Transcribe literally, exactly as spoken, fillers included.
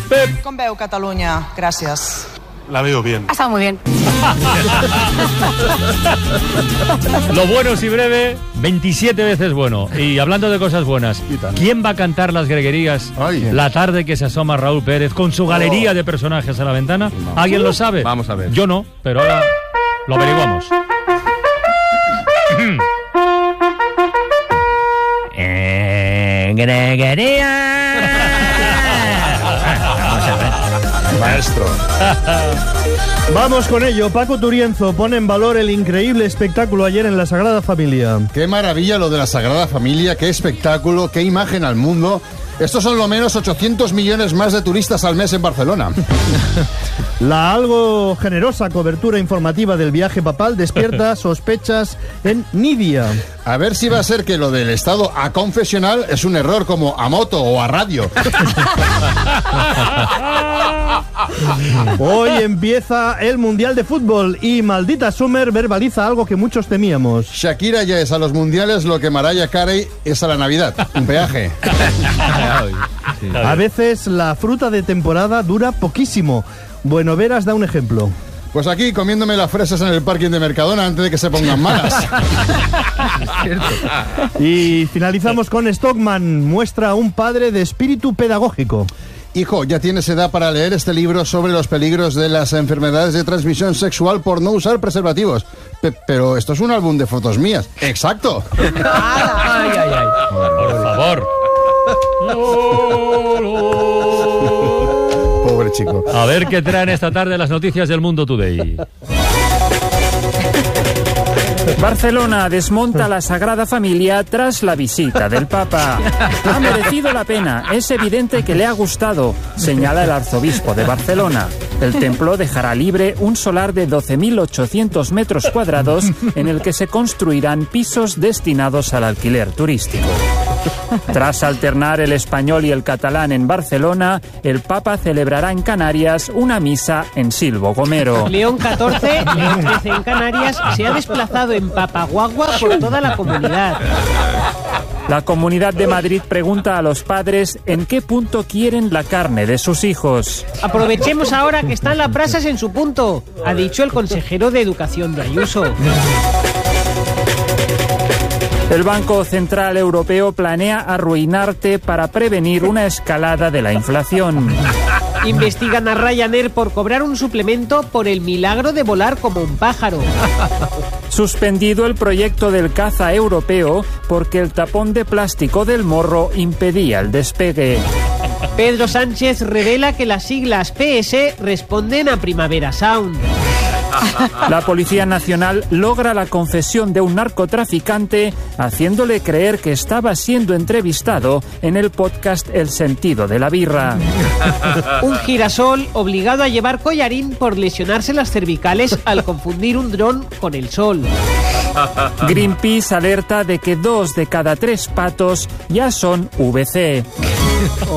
Pep. Com veu Catalunya? Gràcies. La veo bien. Ha estado muy bien. Lo bueno si breve, veintisiete veces bueno. Y hablando de cosas buenas, ¿quién va a cantar las greguerías Ay. la tarde que se asoma Raúl Pérez con su galería oh. de personajes a la ventana? No. ¿Alguien lo sabe? Vamos a ver. Yo no, pero ahora lo averiguamos. eh, greguería. Vamos a ver. Maestro. Vamos con ello. Paco Turienzo pone en valor el increíble espectáculo ayer en la Sagrada Familia. Qué maravilla lo de la Sagrada Familia, qué espectáculo, qué imagen al mundo. Estos son lo menos ochocientos millones más de turistas al mes en Barcelona. La algo generosa cobertura informativa del viaje papal despierta sospechas en Nidia. A ver si va a ser que lo del estado a confesional es un error como a moto o a radio. Hoy empieza el Mundial de Fútbol y Maldita Summer verbaliza algo que muchos temíamos. Shakira ya es a los mundiales lo que Mariah Carey es a la Navidad, un peaje. A veces la fruta de temporada dura poquísimo. Bueno, Veras da un ejemplo. Pues aquí comiéndome las fresas en el parking de Mercadona antes de que se pongan malas. Y finalizamos con Stockman, muestra a un padre de espíritu pedagógico. Hijo, ya tienes edad para leer este libro sobre los peligros de las enfermedades de transmisión sexual por no usar preservativos. Pe- pero esto es un álbum de fotos mías. ¡Exacto! Ay, ay, ay. Por favor. Pobre chico. A ver qué traen esta tarde las noticias del Mundo Today. Barcelona desmonta la Sagrada Familia tras la visita del Papa. Ha merecido la pena, es evidente que le ha gustado, señala el arzobispo de Barcelona. El templo dejará libre un solar de doce mil ochocientos metros cuadrados en el que se construirán pisos destinados al alquiler turístico. Tras alternar el español y el catalán en Barcelona, el Papa celebrará en Canarias una misa en Silvo Gomero. León catorce, León trece en Canarias, se ha desplazado en Papaguagua por toda la comunidad. La Comunidad de Madrid pregunta a los padres en qué punto quieren la carne de sus hijos. Aprovechemos ahora que están las brasas en su punto, ha dicho el consejero de Educación de Ayuso. El Banco Central Europeo planea arruinarte para prevenir una escalada de la inflación. Investigan a Ryanair por cobrar un suplemento por el milagro de volar como un pájaro. Suspendido el proyecto del caza europeo porque el tapón de plástico del morro impedía el despegue. Pedro Sánchez revela que las siglas P S responden a Primavera Sound. La Policía Nacional logra la confesión de un narcotraficante haciéndole creer que estaba siendo entrevistado en el podcast El sentido de la birra. Un girasol obligado a llevar collarín por lesionarse las cervicales al confundir un dron con el sol. Greenpeace alerta de que dos de cada tres patos ya son V C.